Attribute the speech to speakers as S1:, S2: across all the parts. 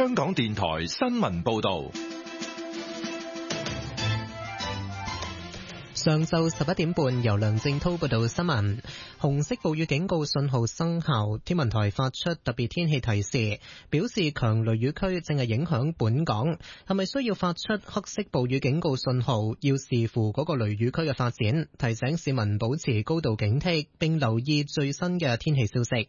S1: 香港電台新聞報道。
S2: 上晝11點半，由梁正滔報道新聞。紅色暴雨警告信號生效，天文台發出特別天氣提示，表示強雷雨區正係影響本港。係咪需要發出黑色暴雨警告信號，要視乎嗰個雷雨區嘅發展，提醒市民保持高度警惕，並留意最新嘅天氣消息。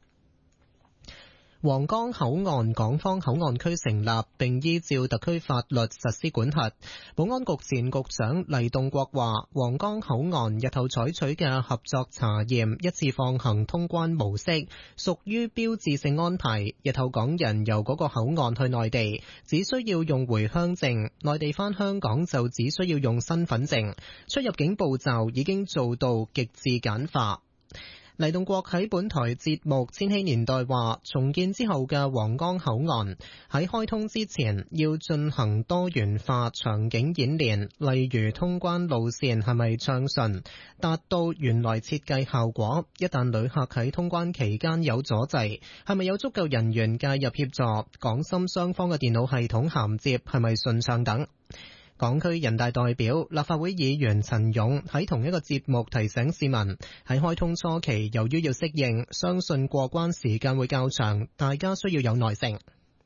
S2: 皇崗口岸港方口岸區成立，並依照特區法律實施管轄。保安局前局長黎棟國話，皇崗口岸日後採取嘅合作查驗一次放行通關模式，屬於標誌性安排。日後港人由嗰個口岸去內地，只需要用回鄉證；內地返香港就只需要用身份證。出入境步驟已經做到極致簡化。黎棟國喺本台節目《千禧年代》話，重建之後嘅皇崗口岸喺開通之前要進行多元化場景演練，例如通關路線係咪暢順，達到原來設計效果。一旦旅客喺通關期間有阻滯，係咪有足夠人員介入協助？港深雙方嘅電腦系統銜接係咪順暢等。港區人大代表、立法會議員陳勇喺同一個節目提醒市民，喺開通初期，由於要適應，相信過關時間會較長，大家需要有耐性。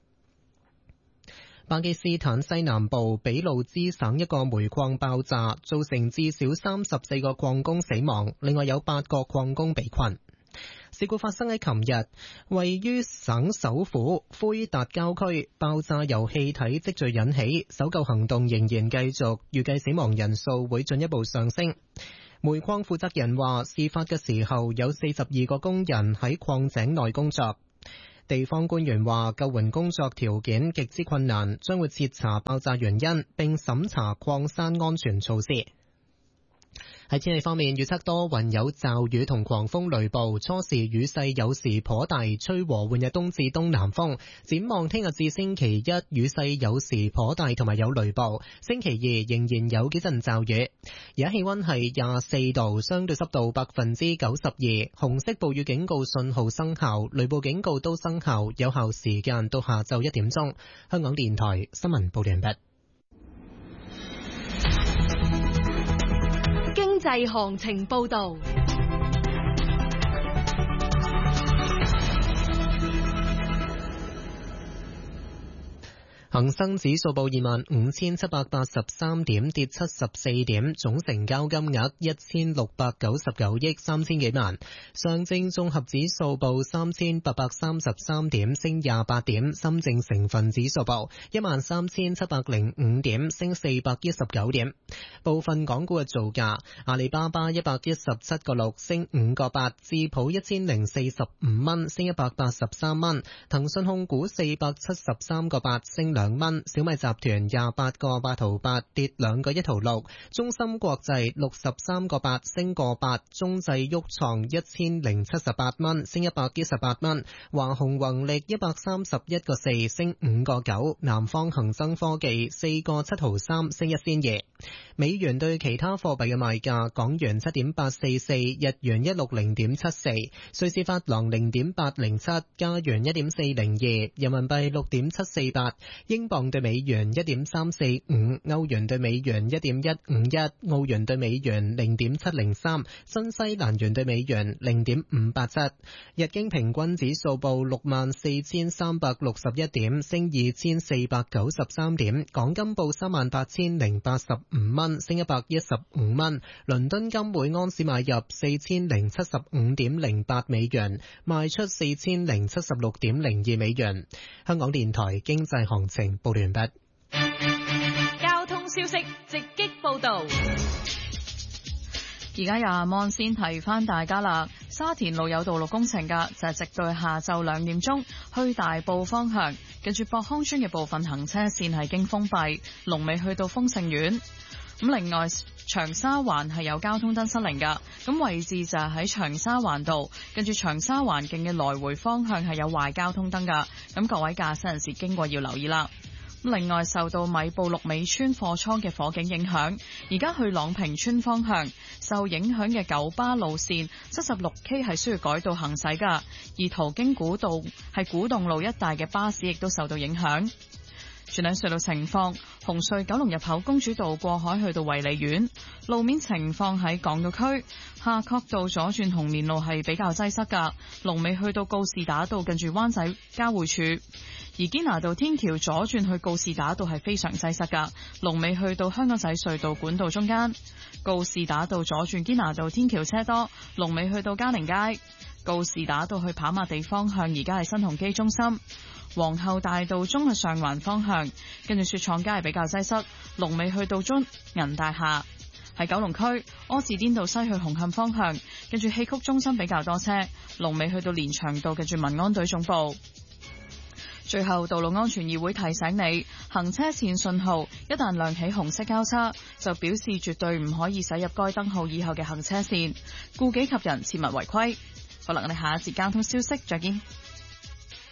S2: 巴基斯坦西南部俾路支省一個煤礦爆炸，造成至少34個礦工死亡，另外有8個礦工被困。事故發生喺琴日，位於省首府灰達郊區，爆炸由氣體積聚引起，搜救行動仍然繼續，預計死亡人數會進一步上升。煤礦負責人話，事發嘅時候有42個工人喺礦井內工作。地方官員話，救援工作條件極之困難，將會徹查爆炸原因，並審查礦山安全措施。喺天氣方面，預測多雲有驟雨同狂風雷暴，初時雨勢有時頗大，吹和緩嘅東至東南風。展望聽日至星期一，雨勢有時頗大同埋有雷暴，星期二仍然有幾陣驟雨。而家氣溫係24度，相對濕度92%，紅色暴雨警告信號生效，雷暴警告都生效，有效時間到下晝1點鐘。香港電台新聞報道完畢。
S3: 經濟行情報道。
S2: 恒生指數報25,783點，跌74點，總成交金額1699億3000幾萬。上證綜合指數報3833點，升28點。深證成分指數報13705點，升419點。部分港股嘅造價：阿里巴巴117個6，升5個8；智普1045蚊，升183蚊；騰訊控股473個8，升2蚊，小米集團28個8毫8，跌2個1毫6，中芯國際63個8，升個8，中製旭創1078蚊，升118蚊，華虹宏力131個4，升5個9，南方恒生科技4個7毫3，升1仙2。美元對其他貨幣嘅賣價：港元7.844，日元160.74，瑞士法郎0.807，加元1.402，人民幣6.748，英鎊對美元1.345，歐元對美元1.151，澳元對美元0.703，新西蘭元對美元0.587。日經平均指數報64,361點，升2493點。港金報38,085蚊，升115蚊。倫敦金每安士買入4075.08美元，賣出4076.02美元。香港電台經濟行情報完畢。
S3: 交通消息直擊報道。
S4: 而家由阿芒先提翻大家啦，沙田路有道路工程㗎，就係直到下晝2點鐘去大埔方向，跟住博康村嘅部分行車線係經封閉，龍尾去到豐盛苑。咁另外長沙灣係有交通燈失靈㗎，咁位置就係喺長沙灣道，跟住長沙灣徑嘅來回方向係有壞交通燈㗎，咁各位駕駛人士經過要留意啦。 另外受到米埔綠尾村貨倉嘅火警影響，而家去朗屏村方向受影響嘅九巴路線 76K 係需要改道行駛㗎，而途經古洞路一帶嘅巴士亦都受到影響。全體隧道情況，紅隧九龍入口公主道過海去到衛理苑，路面情況喺港島區夏慤道左轉紅棉路係比較擠塞㗎，龍尾去到告士打道近住灣仔交匯處，而堅拿道天橋左轉去告士打道係非常擠塞㗎，龍尾去到香港仔隧道管道中間，告士打道左轉堅拿道天橋車多，龍尾去到嘉寧街，告士打道去跑馬地方向而家係新鴻基中心。皇后大道中去上環方向，跟住雪廠街係比較擠塞，龍尾去到中銀大廈。喺九龍區柯士甸道西去紅磡方向，跟住戲曲中心比較多車，龍尾去到連翔道，跟住民安隊總部。最後，道路安全議會提醒你，行車線信號一旦亮起紅色交叉，就表示絕對唔可以駛入該燈號以後嘅行車線，顧己及人，切勿違規。好啦，我哋下一節交通消息再見。